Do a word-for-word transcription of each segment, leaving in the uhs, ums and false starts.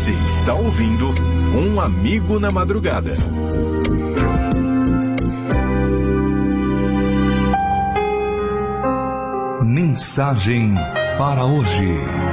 Você está ouvindo Um Amigo na Madrugada. Mensagem para hoje.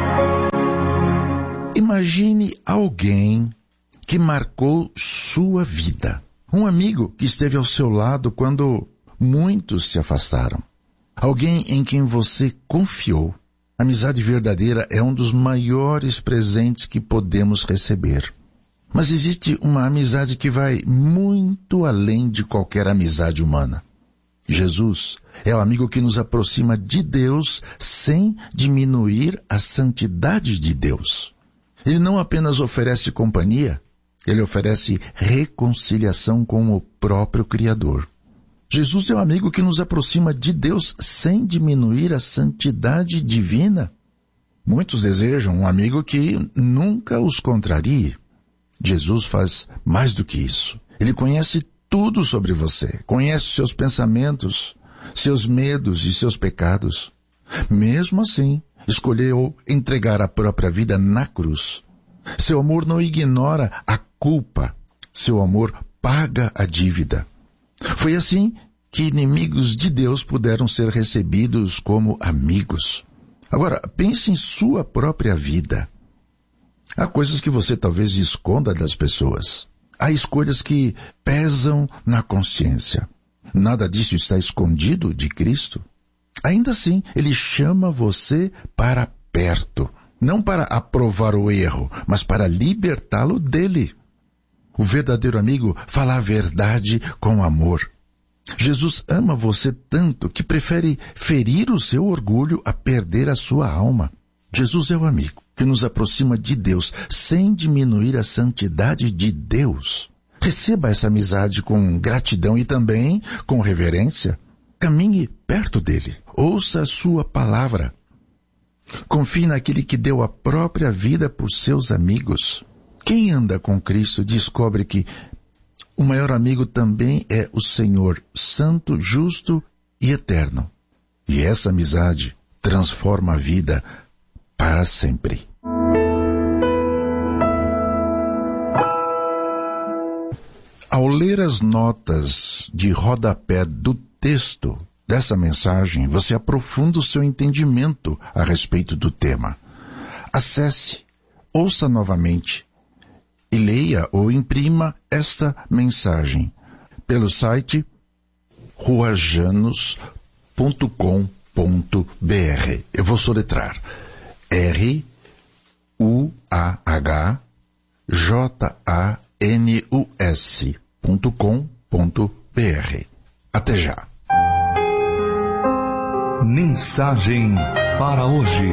Imagine alguém que marcou sua vida. Um amigo que esteve ao seu lado quando muitos se afastaram. Alguém em quem você confiou. A amizade verdadeira é um dos maiores presentes que podemos receber. Mas existe uma amizade que vai muito além de qualquer amizade humana. Jesus é o amigo que nos aproxima de Deus sem diminuir a santidade de Deus. Ele não apenas oferece companhia, ele oferece reconciliação com o próprio Criador. Jesus é o amigo que nos aproxima de Deus sem diminuir a santidade divina. Muitos desejam um amigo que nunca os contrarie. Jesus faz mais do que isso. Ele conhece tudo sobre você, conhece seus pensamentos, seus medos e seus pecados. Mesmo assim, escolheu entregar a própria vida na cruz. Seu amor não ignora a culpa. Seu amor paga a dívida. Foi assim que inimigos de Deus puderam ser recebidos como amigos. Agora, pense em sua própria vida. Há coisas que você talvez esconda das pessoas. Há escolhas que pesam na consciência. Nada disso está escondido de Cristo. Ainda assim, Ele chama você para perto. Não para aprovar o erro, mas para libertá-lo dele. O verdadeiro amigo fala a verdade com amor. Jesus ama você tanto que prefere ferir o seu orgulho a perder a sua alma. Jesus é o amigo que nos aproxima de Deus sem diminuir a santidade de Deus. Receba essa amizade com gratidão e também com reverência. Caminhe perto dele. Ouça a sua palavra. Confie naquele que deu a própria vida por seus amigos. Quem anda com Cristo descobre que o maior amigo também é o Senhor, santo, justo e eterno. E essa amizade transforma a vida para sempre. Ao ler as notas de rodapé do texto dessa mensagem, você aprofunda o seu entendimento a respeito do tema. Acesse, ouça novamente e leia ou imprima esta mensagem pelo site ruajanos ponto com ponto b r. Eu vou soletrar R U A H J A N U S ponto com ponto b r. Até já. Mensagem para hoje.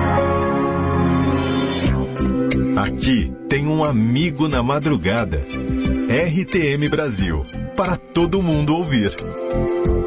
Aqui tem um amigo na madrugada. R T M Brasil, para todo mundo ouvir.